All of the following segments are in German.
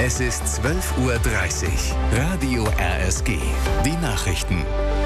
Es ist 12:30 Uhr. Radio RSG. Die Nachrichten.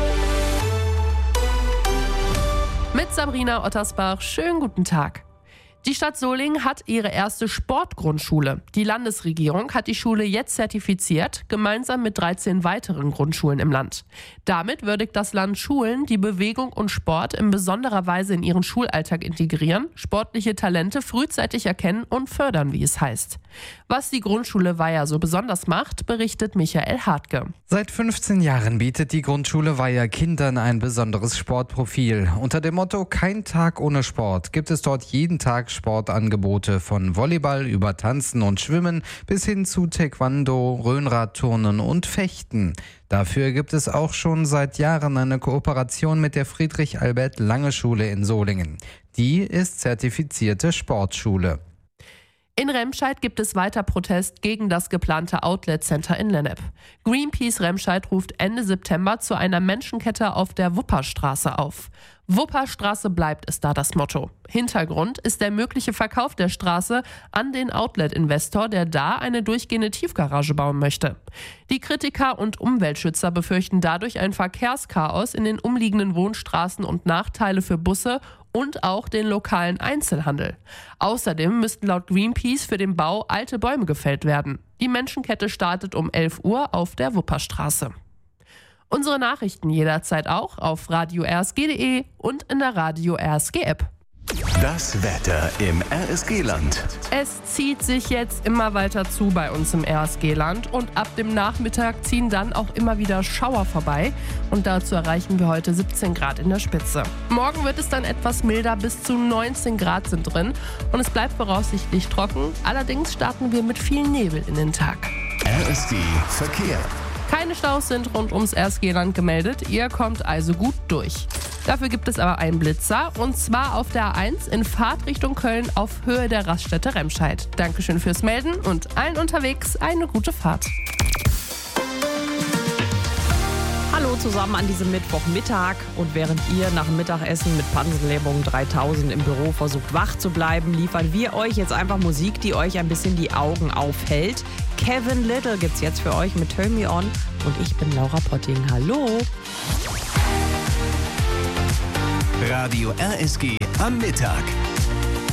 Mit Sabrina Ottersbach. Schönen guten Tag. Die Stadt Solingen hat ihre erste Sportgrundschule. Die Landesregierung hat die Schule jetzt zertifiziert, gemeinsam mit 13 weiteren Grundschulen im Land. Damit würdigt das Land Schulen, die Bewegung und Sport in besonderer Weise in ihren Schulalltag integrieren, sportliche Talente frühzeitig erkennen und fördern, wie es heißt. Was die Grundschule Weiher so besonders macht, berichtet Michael Hartke. Seit 15 Jahren bietet die Grundschule Weiher Kindern ein besonderes Sportprofil. Unter dem Motto "Kein Tag ohne Sport" gibt es dort jeden Tag Sportangebote von Volleyball über Tanzen und Schwimmen bis hin zu Taekwondo, Rhönradturnen und Fechten. Dafür gibt es auch schon seit Jahren eine Kooperation mit der Friedrich-Albert-Lange-Schule in Solingen. Die ist zertifizierte Sportschule. In Remscheid gibt es weiter Protest gegen das geplante Outlet-Center in Lennep. Greenpeace Remscheid ruft Ende September zu einer Menschenkette auf der Wupperstraße auf. Wupperstraße bleibt, ist da das Motto. Hintergrund ist der mögliche Verkauf der Straße an den Outlet-Investor, der da eine durchgehende Tiefgarage bauen möchte. Die Kritiker und Umweltschützer befürchten dadurch ein Verkehrschaos in den umliegenden Wohnstraßen und Nachteile für Busse und auch den lokalen Einzelhandel. Außerdem müssten laut Greenpeace für den Bau alte Bäume gefällt werden. Die Menschenkette startet um 11 Uhr auf der Wupperstraße. Unsere Nachrichten jederzeit auch auf radio-rsg.de und in der Radio RSG App. Das Wetter im RSG-Land. Es zieht sich jetzt immer weiter zu bei uns im RSG-Land und ab dem Nachmittag ziehen dann auch immer wieder Schauer vorbei und dazu erreichen wir heute 17 Grad in der Spitze. Morgen wird es dann etwas milder, bis zu 19 Grad sind drin und es bleibt voraussichtlich trocken, allerdings starten wir mit viel Nebel in den Tag. RSG Verkehr. Keine Staus sind rund ums RSG-Land gemeldet, ihr kommt also gut durch. Dafür gibt es aber einen Blitzer und zwar auf der A1 in Fahrtrichtung Köln auf Höhe der Raststätte Remscheid. Dankeschön fürs Melden und allen unterwegs eine gute Fahrt. Hallo zusammen an diesem Mittwochmittag und während ihr nach dem Mittagessen mit Pansenlähmung 3000 im Büro versucht wach zu bleiben, liefern wir euch jetzt einfach Musik, die euch ein bisschen die Augen aufhält. Kevin Little gibt's jetzt für euch mit Turn Me On und ich bin Laura Potting. Hallo! Radio RSG am Mittag.